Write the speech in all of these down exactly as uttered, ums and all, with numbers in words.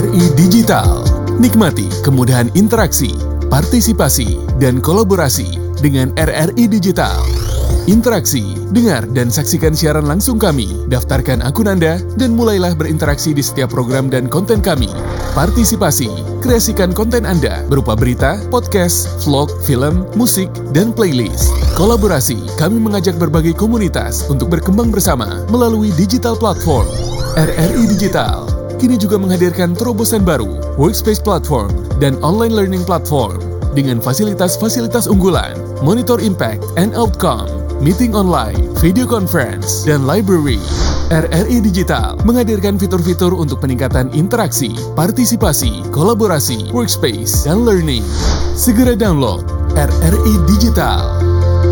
R I Digital. Nikmati kemudahan interaksi, partisipasi, dan kolaborasi dengan R R I Digital. Interaksi, dengar dan saksikan siaran langsung kami, daftarkan akun Anda, dan mulailah berinteraksi di setiap program dan konten kami. Partisipasi, kreasikan konten Anda berupa berita, podcast, vlog, film, musik, dan playlist. Kolaborasi, kami mengajak berbagai komunitas untuk berkembang bersama melalui digital platform. R R I Digital kini juga menghadirkan terobosan baru, workspace platform, dan online learning platform dengan fasilitas-fasilitas unggulan, monitor impact and outcome, meeting online, video conference, dan library. R R I Digital menghadirkan fitur-fitur untuk peningkatan interaksi, partisipasi, kolaborasi, workspace, dan learning. Segera download R R I Digital.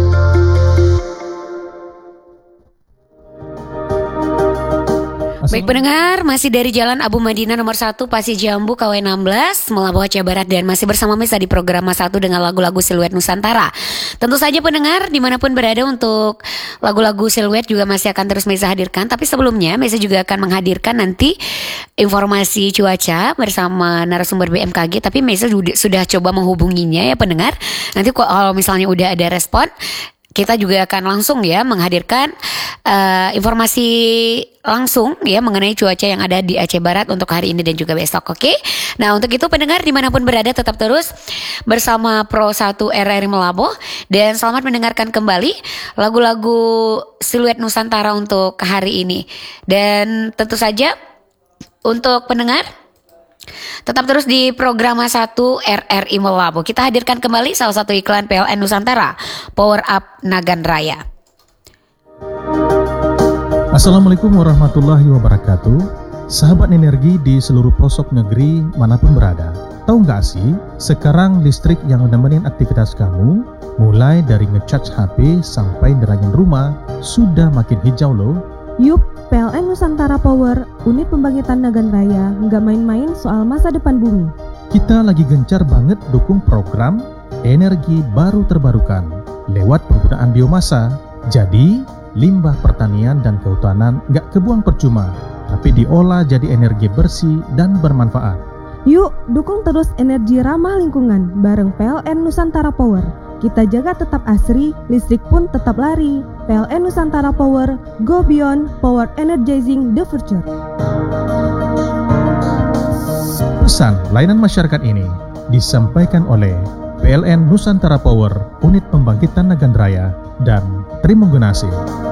Baik pendengar, masih dari Jalan Abu Madinah nomor satu Pasir Jambu K W enam belas Melabuh Aceh Barat, dan masih bersama Mesa di program Mas satu dengan lagu-lagu Siluet Nusantara. Tentu saja pendengar dimanapun berada, untuk lagu-lagu Siluet juga masih akan terus Mesa hadirkan. Tapi sebelumnya Mesa juga akan menghadirkan nanti informasi cuaca bersama narasumber B M K G. Tapi Mesa sudah, sudah coba menghubunginya ya pendengar. Nanti kalau misalnya udah ada respon, kita juga akan langsung ya menghadirkan uh, informasi langsung ya mengenai cuaca yang ada di Aceh Barat untuk hari ini dan juga besok. Oke, nah untuk itu pendengar dimanapun berada tetap terus bersama Pro satu R R I Melabuh, dan selamat mendengarkan kembali lagu-lagu Siluet Nusantara untuk hari ini. Dan tentu saja untuk pendengar tetap terus di program satu R R I Melabuh. Kita hadirkan kembali salah satu iklan P L N Nusantara, Power Up Nagan Raya. Assalamualaikum warahmatullahi wabarakatuh. Sahabat energi di seluruh pelosok negeri manapun berada, tahu nggak sih sekarang listrik yang menemenin aktivitas kamu, mulai dari ngecharge H P sampai derangin rumah, sudah makin hijau loh. Yup, P L N Nusantara Power, unit pembangkitan Nagan Raya, nggak main-main soal masa depan bumi. Kita lagi gencar banget dukung program energi baru terbarukan lewat penggunaan biomasa. Jadi, limbah pertanian dan kehutanan nggak kebuang percuma, tapi diolah jadi energi bersih dan bermanfaat. Yuk, dukung terus energi ramah lingkungan bareng P L N Nusantara Power. Kita jaga tetap asri, listrik pun tetap lari. P L N Nusantara Power, go beyond, power energizing the future. Pesan layanan masyarakat ini disampaikan oleh P L N Nusantara Power, unit pembangkitan Nagan Raya, dan Trimenggunasi.